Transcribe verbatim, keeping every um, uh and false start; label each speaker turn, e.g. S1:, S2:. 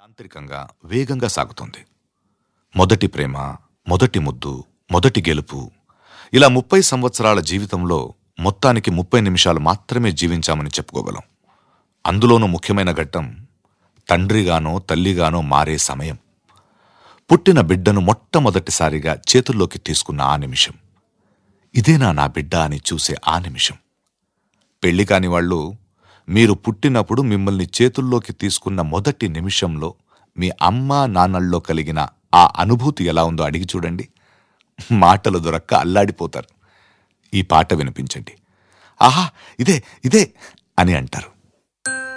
S1: యాంత్రికంగా వేగంగా సాగుతుంది. మొదటి ప్రేమ, మొదటి ముద్దు, మొదటి గెలుపు, ఇలా ముప్పై సంవత్సరాల జీవితంలో మొత్తానికి ముప్పై నిమిషాలు మాత్రమే జీవించామని చెప్పుకోగలం. అందులోనూ ముఖ్యమైన ఘట్టం తండ్రిగానో తల్లిగానో మారే సమయం. పుట్టిన బిడ్డను మొట్టమొదటిసారిగా చేతుల్లోకి తీసుకున్న ఆ నిమిషం. ఇదేనా నా బిడ్డ అని చూసే ఆ నిమిషం. పెళ్లి కాని వాళ్ళు మీరు పుట్టినప్పుడు మిమ్మల్ని చేతుల్లోకి తీసుకున్న మొదటి నిమిషంలో మీ అమ్మా నాన్నల్లో కలిగిన ఆ అనుభూతి ఎలా ఉందో అడిగి చూడండి. మాటలు దొరక్క అల్లాడిపోతారు. ఈ పాట వినిపించండి. ఆహా, ఇదే ఇదే అని అంటారు.